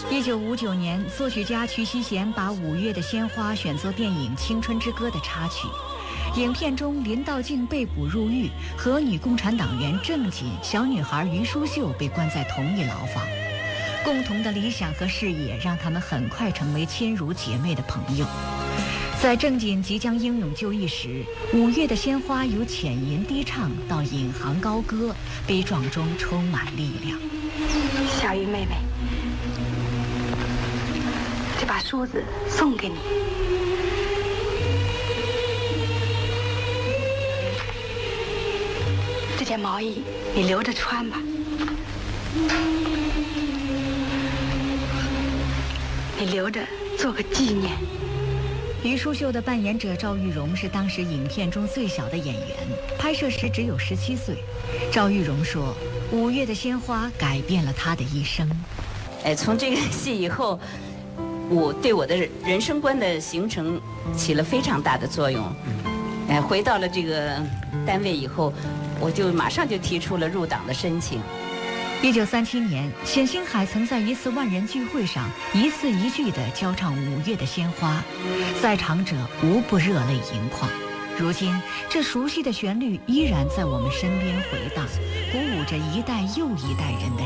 1959年，作曲家瞿希贤把《五月的鲜花》选作电影《青春之歌》的插曲。影片中，林道静被捕入狱，和女共产党员郑瑾、小女孩于淑秀被关在同一牢房。共同的理想和事业让他们很快成为亲如姐妹的朋友。在郑瑾即将英勇就义时，《五月的鲜花》由浅吟低唱到引吭高歌，悲壮中充满力量。 小玉妹妹，这把梳子送给你。这件毛衣你留着穿吧，你留着做个纪念。 于淑秀的扮演者赵玉荣是当时影片中最小的演员，拍摄时只有17岁。赵玉荣说：“五月的鲜花改变了他的一生。” 从这个戏以后，我对我的人生观的形成起了非常大的作用。回到了这个单位以后，我就马上就提出了入党的申请。 1937年，冼星海曾在一次万人聚会上一字一句地教唱《五月的鲜花》，在场者无不热泪盈眶。如今，这熟悉的旋律依然在我们身边回荡，鼓舞着一代又一代人的